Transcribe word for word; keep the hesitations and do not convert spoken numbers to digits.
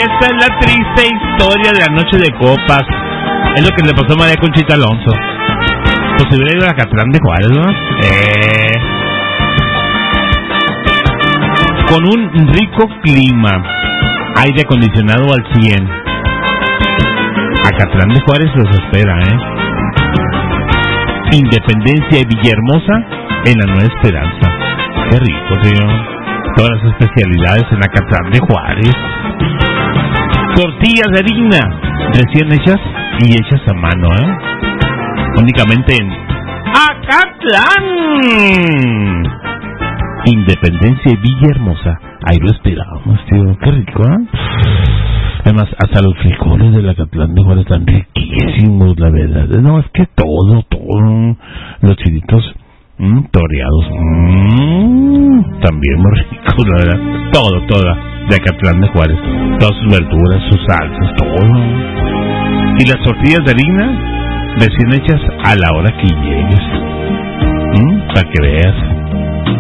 esta es la triste historia de la noche de copas. Es lo que le pasó a María Conchita Alonso. Pues se hubiera ido a Acatlán de Juárez, ¿no? Eh... Con un rico clima, aire acondicionado al cien. Acatlán de Juárez los espera, ¿eh? Independencia y Villahermosa en la Nueva Esperanza. Qué rico, tío. Todas las especialidades en Acatlán de Juárez. Tortillas de harina recién hechas y hechas a mano, ¿eh? Únicamente en Acatlán. Independencia y Villahermosa. Ahí lo esperamos, tío. Qué rico, ¿eh? Además, hasta los frijoles de Acatlán de Juárez están riquísimos, la verdad. No, es que todo, todo. Los chilitos mmm, toreados. Mmm, también muy ricos, la verdad. Todo, todo. De Acatlán de Juárez. Todas sus verduras, sus salsas, todo. Y las tortillas de harina recién hechas a la hora que llegues. ¿Mm? Para que veas.